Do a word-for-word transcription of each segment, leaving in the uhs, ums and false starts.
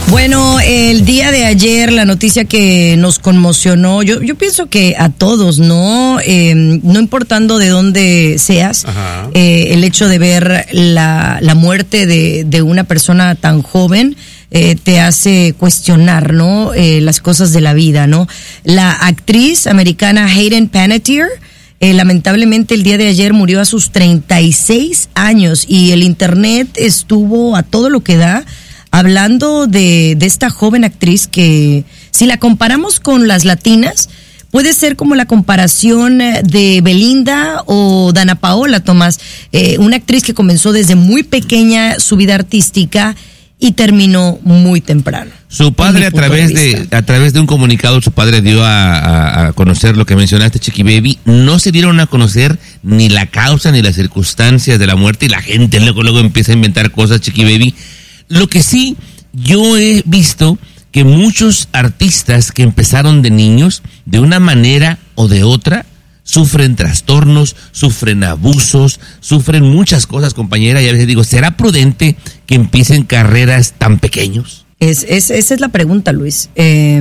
Bueno, el día de ayer la noticia que nos conmocionó, yo yo pienso que a todos, ¿no? Eh, no importando de dónde seas, eh, el hecho de ver la, la muerte de, de una persona tan joven eh, te hace cuestionar, ¿no? Eh, las cosas de la vida, ¿no? La actriz americana Hayden Panettiere, Eh, lamentablemente el día de ayer murió a sus treinta y seis años y el internet estuvo a todo lo que da hablando de, de esta joven actriz que, si la comparamos con las latinas, puede ser como la comparación de Belinda o Dana Paola, Tomás, eh, una actriz que comenzó desde muy pequeña su vida artística y terminó muy temprano. Su padre, a través de, de a través de un comunicado, su padre dio a, a, a conocer lo que mencionaste, Chiqui Baby. No se dieron a conocer ni la causa ni las circunstancias de la muerte y la gente luego, luego empieza a inventar cosas, Chiqui Baby. Lo que sí, yo he visto que muchos artistas que empezaron de niños, de una manera o de otra, sufren trastornos, sufren abusos, sufren muchas cosas, compañera, y a veces digo, ¿será prudente que empiecen carreras tan pequeños? Es, es, esa es la pregunta, Luis, eh,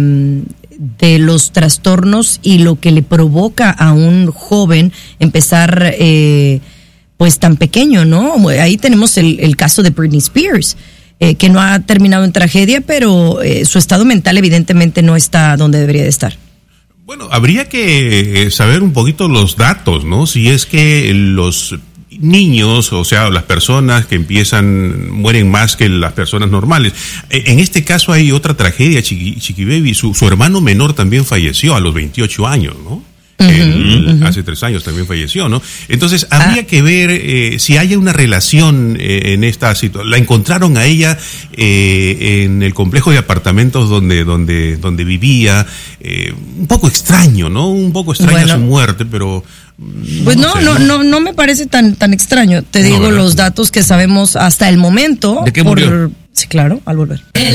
de los trastornos y lo que le provoca a un joven empezar eh, pues tan pequeño, ¿no? Ahí tenemos el, el caso de Britney Spears, eh, que no ha terminado en tragedia, pero eh, su estado mental evidentemente no está donde debería de estar. Bueno, habría que saber un poquito los datos, ¿no? Si es que los niños, o sea, las personas que empiezan, mueren más que las personas normales. En este caso hay otra tragedia, Chiqui, Chiqui Baby. Su, su hermano menor también falleció a los veintiocho años, ¿no? Uh-huh, Él, uh-huh. Hace tres años también falleció, ¿no? Entonces, habría ah. que ver eh, si hay una relación eh, en esta situación. La encontraron a ella eh, en el complejo de apartamentos donde donde donde vivía. Eh, un poco extraño, ¿no? Un poco extraña bueno, su muerte, pero... Pues no, no, sé, no, no, no me parece tan tan extraño. Te digo no, los datos que sabemos hasta el momento. ¿De qué murió? Por, sí, claro, al volver.